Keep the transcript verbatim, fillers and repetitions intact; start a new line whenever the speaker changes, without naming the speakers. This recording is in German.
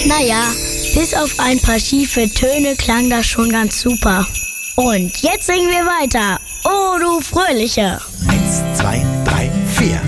Naja, bis auf ein paar schiefe Töne klang das schon ganz super. Und jetzt singen wir weiter. Oh, du Fröhliche.
Eins, zwei, drei, vier.